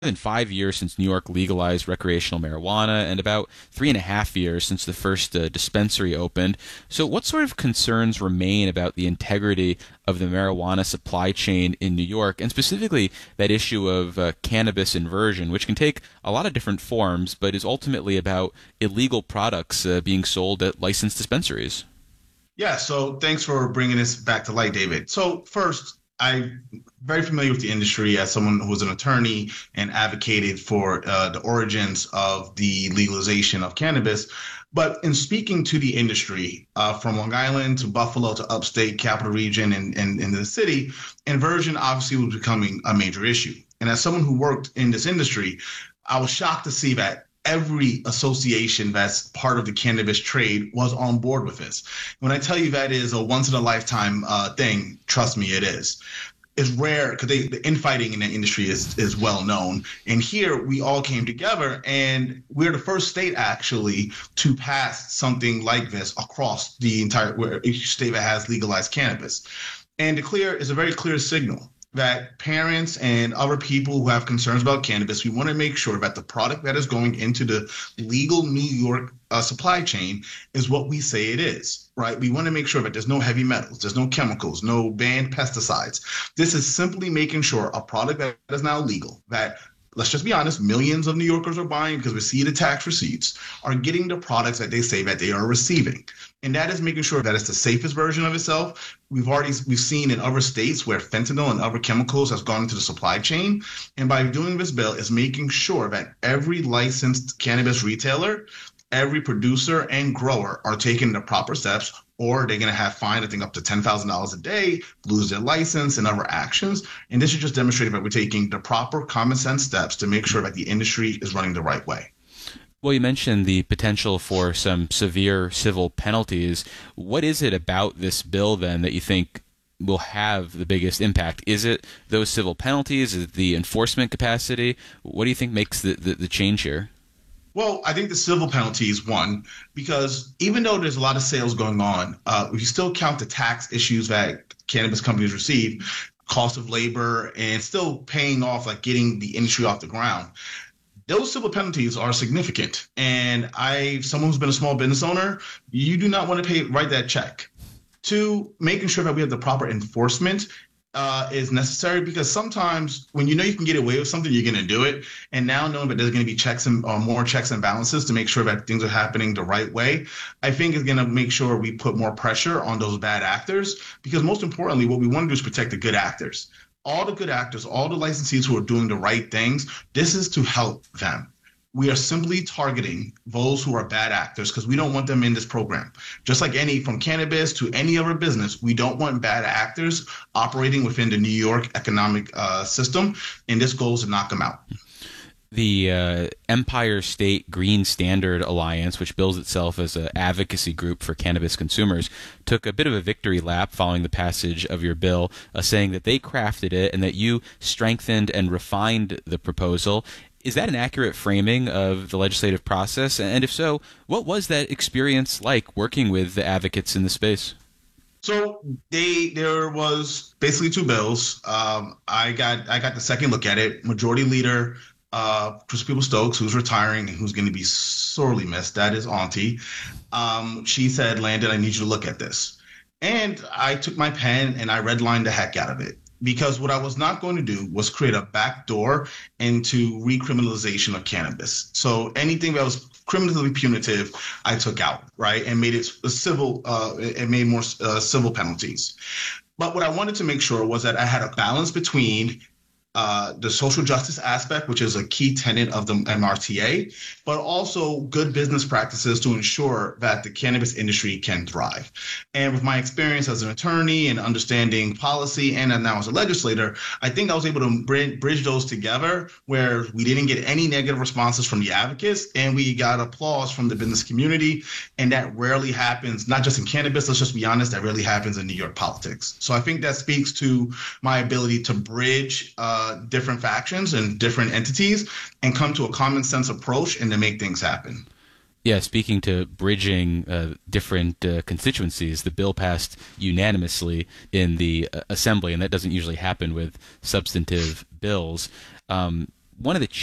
than 5 years since New York legalized recreational marijuana and about 3.5 years since the first dispensary opened. So, what sort of concerns remain about the integrity of the marijuana supply chain in New York, and specifically that issue of cannabis inversion, which can take a lot of different forms, but is ultimately about illegal products being sold at licensed dispensaries? Yeah, so thanks for bringing this back to light, David. So first, I'm very familiar with the industry as someone who was an attorney and advocated for the origins of the legalization of cannabis. But in speaking to the industry, from Long Island to Buffalo to upstate capital region and in the city, inversion obviously was becoming a major issue. And as someone who worked in this industry, I was shocked to see that every association that's part of the cannabis trade was on board with this. When I tell you that is a once in a lifetime thing, trust me, it is. It's rare because the infighting in the industry is well known. And here we all came together, and we're the first state actually to pass something like this across the entire where each state that has legalized cannabis. And the clear is a very clear signal that parents and other people who have concerns about cannabis, we want to make sure that the product that is going into the legal New York supply chain is what we say it is, right? We want to make sure that there's no heavy metals, there's no chemicals, no banned pesticides. This is simply making sure a product that is now legal, that let's just be honest, millions of New Yorkers are buying because we see the tax receipts, are getting the products that they say that they are receiving. And that is making sure that it's the safest version of itself. We've seen in other states where fentanyl and other chemicals has gone into the supply chain. And by doing this bill is making sure that every licensed cannabis retailer, every producer and grower are taking the proper steps, or they're going to have fined, I think, up to $10,000 a day, lose their license and other actions. And this is just demonstrating that we're taking the proper common sense steps to make sure that the industry is running the right way. Well, you mentioned the potential for some severe civil penalties. What is it about this bill, then, that you think will have the biggest impact? Is it those civil penalties? Is it the enforcement capacity? What do you think makes the change here? Well, I think the civil penalty is one, because even though there's a lot of sales going on, if you still count the tax issues that cannabis companies receive, cost of labor, and still paying off, like getting the industry off the ground, those civil penalties are significant. And someone who's been a small business owner, you do not want to write that check. Two, making sure that we have the proper enforcement is necessary, because sometimes when you know you can get away with something, you're going to do it. And now knowing that there's going to be checks and more checks and balances to make sure that things are happening the right way, I think is going to make sure we put more pressure on those bad actors. Because most importantly, what we want to do is protect the good actors. All the good actors, all the licensees who are doing the right things, this is to help them. We are simply targeting those who are bad actors because we don't want them in this program. Just like from cannabis to any other business, we don't want bad actors operating within the New York economic system, and this goal is to knock them out. The Empire State Green Standard Alliance, which bills itself as an advocacy group for cannabis consumers, took a bit of a victory lap following the passage of your bill, saying that they crafted it and that you strengthened and refined the proposal. Is that an accurate framing of the legislative process? And if so, what was that experience like working with the advocates in the space? So there was basically two bills. I got the second look at it. Majority Leader Christopher Stokes, who's retiring and who's going to be sorely missed, that is Auntie. She said, Landon, I need you to look at this. And I took my pen and I redlined the heck out of it. Because what I was not going to do was create a backdoor into recriminalization of cannabis. So anything that was criminally punitive, I took out, right, and made it civil. It made more civil penalties. But what I wanted to make sure was that I had a balance between the social justice aspect, which is a key tenet of the MRTA, but also good business practices to ensure that the cannabis industry can thrive. And with my experience as an attorney and understanding policy and now as a legislator, I think I was able to bridge those together where we didn't get any negative responses from the advocates and we got applause from the business community. And that rarely happens, not just in cannabis, let's just be honest, that rarely happens in New York politics. So I think that speaks to my ability to bridge different factions and different entities and come to a common sense approach and to make things happen. Yeah, speaking to bridging different constituencies, the bill passed unanimously in the assembly, and that doesn't usually happen with substantive bills. one of the